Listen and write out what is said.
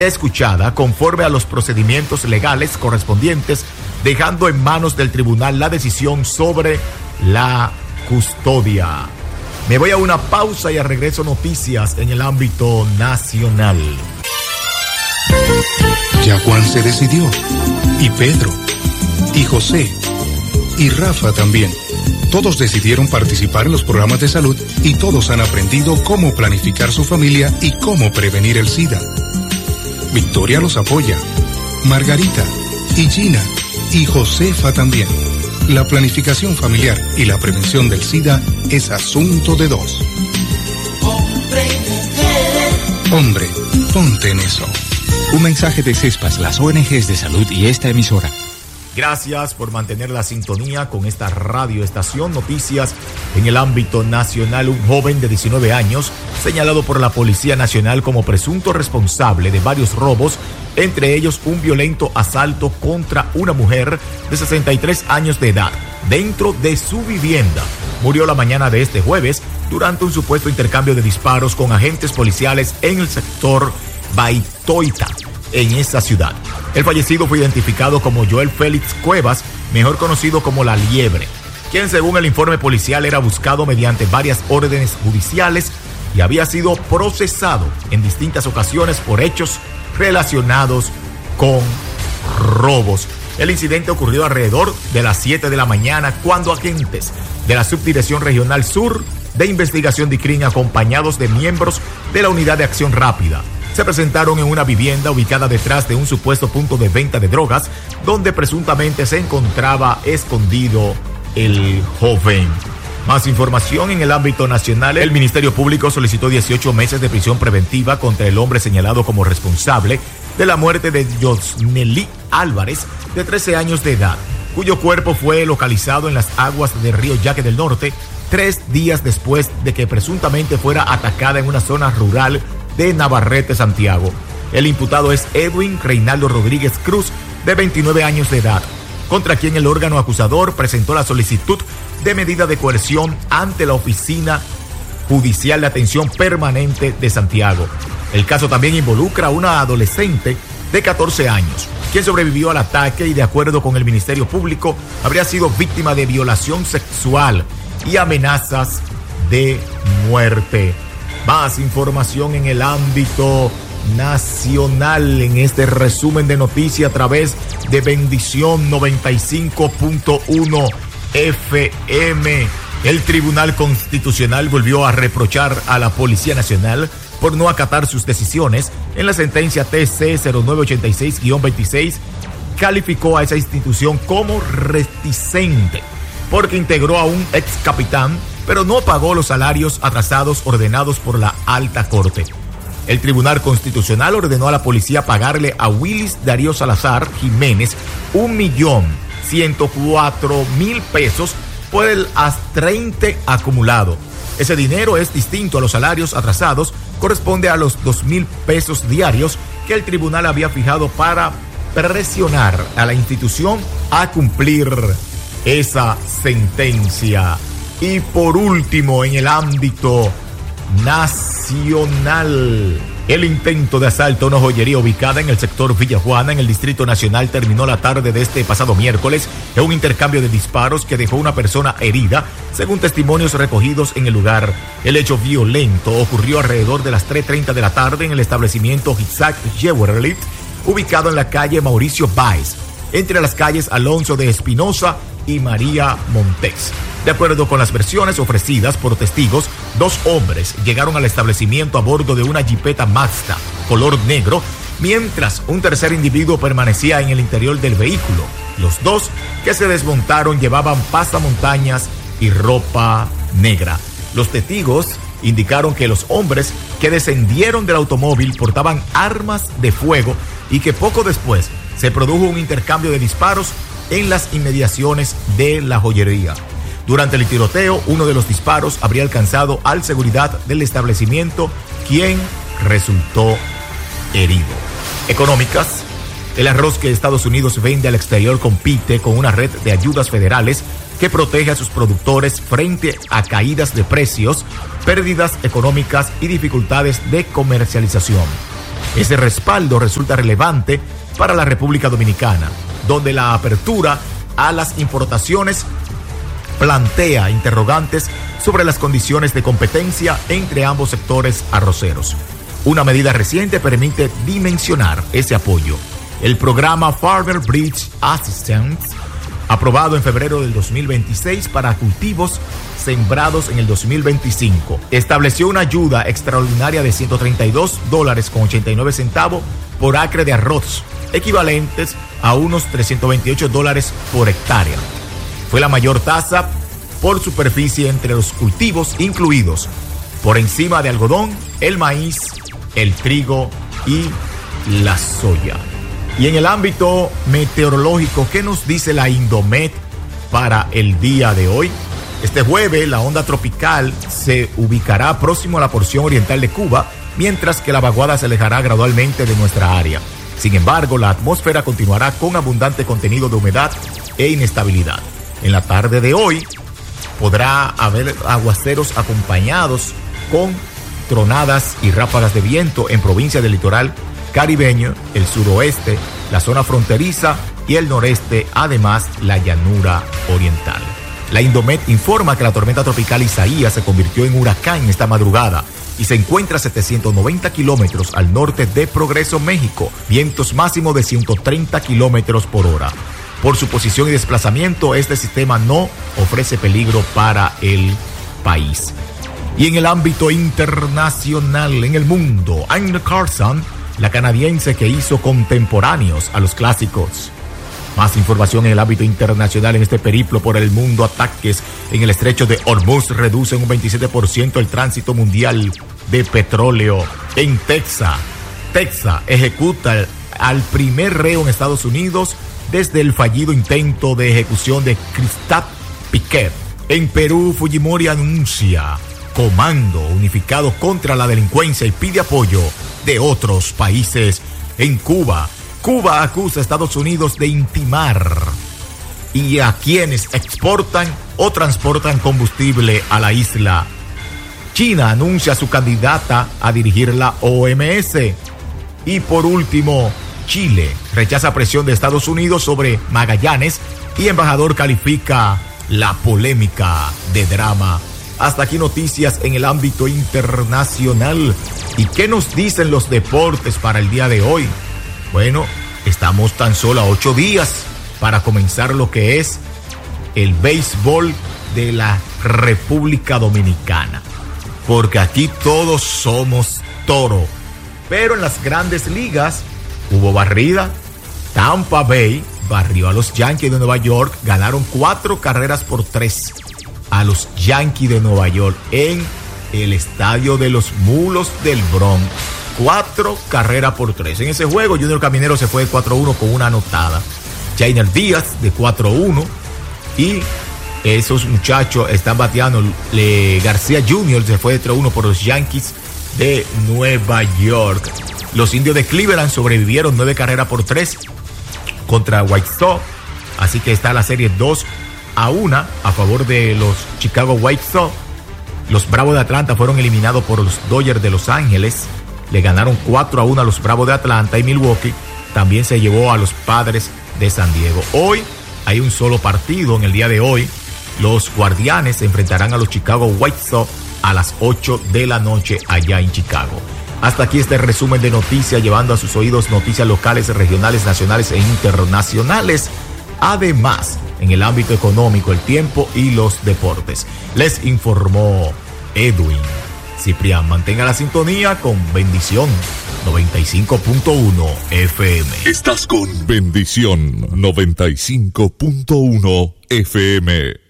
escuchada conforme a los procedimientos legales correspondientes, dejando en manos del tribunal la decisión sobre la custodia. Me voy a una pausa y al regreso noticias en el ámbito nacional. Ya Juan se decidió, y Pedro, y José, y Rafa también. Todos decidieron participar en los programas de salud y todos han aprendido cómo planificar su familia y cómo prevenir el SIDA. Victoria los apoya, Margarita, y Gina, y Josefa también. La planificación familiar y la prevención del SIDA es asunto de dos. Hombre y mujer. Hombre, ponte en eso. Un mensaje de CESPAS, las ONGs de salud y esta emisora. Gracias por mantener la sintonía con esta radioestación. Noticias en el ámbito nacional. Un joven de 19 años, señalado por la Policía Nacional como presunto responsable de varios robos, entre ellos un violento asalto contra una mujer de 63 años de edad, dentro de su vivienda. Murió la mañana de este jueves durante un supuesto intercambio de disparos con agentes policiales en el sector Baitoita, en esa ciudad. El fallecido fue identificado como Joel Félix Cuevas, mejor conocido como La Liebre, quien según el informe policial era buscado mediante varias órdenes judiciales y había sido procesado en distintas ocasiones por hechos relacionados con robos. El incidente ocurrió alrededor de las 7 de la mañana cuando agentes de la Subdirección Regional Sur de Investigación de Crimen, acompañados de miembros de la Unidad de Acción Rápida, se presentaron en una vivienda ubicada detrás de un supuesto punto de venta de drogas, donde presuntamente se encontraba escondido el joven. Más información en el ámbito nacional. El Ministerio Público solicitó 18 meses de prisión preventiva contra el hombre señalado como responsable de la muerte de Yosnelí Álvarez, de 13 años de edad, cuyo cuerpo fue localizado en las aguas del río Yaque del Norte 3 días después de que presuntamente fuera atacada en una zona rural de Navarrete, Santiago. El imputado es Edwin Reinaldo Rodríguez Cruz, de 29 años de edad, contra quien el órgano acusador presentó la solicitud de medida de coerción ante la Oficina Judicial de Atención Permanente de Santiago. El caso también involucra a una adolescente de 14 años, quien sobrevivió al ataque y, de acuerdo con el Ministerio Público, habría sido víctima de violación sexual y amenazas de muerte. Más información en el ámbito nacional en este resumen de noticias a través de Bendición 95.1 FM. El Tribunal Constitucional volvió a reprochar a la Policía Nacional por no acatar sus decisiones. En la sentencia TC 0986-26 calificó a esa institución como reticente porque integró a un ex capitán, pero no pagó los salarios atrasados ordenados por la Alta Corte. El Tribunal Constitucional ordenó a la policía pagarle a Willis Darío Salazar Jiménez 1.104.000 pesos por el astrente acumulado. Ese dinero es distinto a los salarios atrasados, corresponde a los 2.000 pesos diarios que el tribunal había fijado para presionar a la institución a cumplir esa sentencia. Y por último, en el ámbito nacional, el intento de asalto a una joyería ubicada en el sector Villa Juana, en el Distrito Nacional, terminó la tarde de este pasado miércoles en un intercambio de disparos que dejó una persona herida, según testimonios recogidos en el lugar. El hecho violento ocurrió alrededor de las 3:30 de la tarde en el establecimiento Isaac Jewelry, ubicado en la calle Mauricio Báez, entre las calles Alonso de Espinosa y María Montés. De acuerdo con las versiones ofrecidas por testigos, 2 hombres llegaron al establecimiento a bordo de una jipeta Mazda color negro, mientras un tercer individuo permanecía en el interior del vehículo. Los 2 que se desmontaron llevaban pasamontañas y ropa negra. Los testigos indicaron que los hombres que descendieron del automóvil portaban armas de fuego y que poco después se produjo un intercambio de disparos en las inmediaciones de la joyería. Durante el tiroteo, uno de los disparos habría alcanzado al seguridad del establecimiento, quien resultó herido. Económicas. El arroz que Estados Unidos vende al exterior compite con una red de ayudas federales que protege a sus productores frente a caídas de precios, pérdidas económicas y dificultades de comercialización. Ese respaldo resulta relevante para la República Dominicana, donde la apertura a las importaciones plantea interrogantes sobre las condiciones de competencia entre ambos sectores arroceros. Una medida reciente permite dimensionar ese apoyo. El programa Farmer Bridge Assistance, aprobado en febrero del 2026 para cultivos sembrados en el 2025, estableció una ayuda extraordinaria de $132.89 por acre de arroz, equivalentes a unos $328 por hectárea. Fue la mayor tasa por superficie entre los cultivos incluidos, por encima de algodón, el maíz, el trigo y la soya. Y en el ámbito meteorológico, ¿qué nos dice la Indomet para el día de hoy? Este jueves, la onda tropical se ubicará próximo a la porción oriental de Cuba, mientras que la vaguada se alejará gradualmente de nuestra área. Sin embargo, la atmósfera continuará con abundante contenido de humedad e inestabilidad. En la tarde de hoy podrá haber aguaceros acompañados con tronadas y ráfagas de viento en provincias del litoral caribeño, el suroeste, la zona fronteriza y el noreste, además la llanura oriental. La Indomet informa que la tormenta tropical Isaías se convirtió en huracán esta madrugada y se encuentra a 790 kilómetros al norte de Progreso, México, vientos máximos de 130 kilómetros por hora. Por su posición y desplazamiento, este sistema no ofrece peligro para el país. Y en el ámbito internacional, en el mundo, Aina Carson, la canadiense que hizo contemporáneos a los clásicos. Más información en el ámbito internacional en este periplo por el mundo. Ataques en el estrecho de Hormuz reducen un 27% el tránsito mundial de petróleo. En Texas ejecuta al primer reo en Estados Unidos desde el fallido intento de ejecución de Christophe Piquet. En Perú, Fujimori anuncia comando unificado contra la delincuencia y pide apoyo de otros países. En Cuba acusa a Estados Unidos de intimar y a quienes exportan o transportan combustible a la isla. China anuncia a su candidata a dirigir la OMS. Y por último, Chile rechaza presión de Estados Unidos sobre Magallanes y embajador califica la polémica de drama. Hasta aquí noticias en el ámbito internacional. ¿Y qué nos dicen los deportes para el día de hoy? Bueno, estamos tan solo a 8 días para comenzar lo que es el béisbol de la República Dominicana. Porque aquí todos somos toro. Pero en las grandes ligas hubo barrida. Tampa Bay barrió a los Yankees de Nueva York. Ganaron 4-3 a los Yankees de Nueva York en el estadio de los Mulos del Bronx. 4-3. En ese juego, Junior Caminero se fue de 4-1 con una anotada. Jainer Díaz de 4-1. Y esos muchachos están bateando. García Jr. se fue de 3-1 por los Yankees de Nueva York. Los indios de Cleveland sobrevivieron 9-3 contra White Sox. Así que está la serie 2-1 a favor de los Chicago White Sox. Los Bravos de Atlanta fueron eliminados por los Dodgers de Los Ángeles. Le ganaron 4-1 a los Bravos de Atlanta, y Milwaukee también se llevó a los Padres de San Diego. Hoy hay un solo partido en el día de hoy. Los Guardianes se enfrentarán a los Chicago White Sox a las 8 de la noche allá en Chicago. Hasta aquí este resumen de noticias, llevando a sus oídos noticias locales, regionales, nacionales e internacionales. Además, en el ámbito económico, el tiempo y los deportes. Les informó Edwin Ciprián. Mantenga la sintonía con Bendición 95.1 FM. Estás con Bendición 95.1 FM.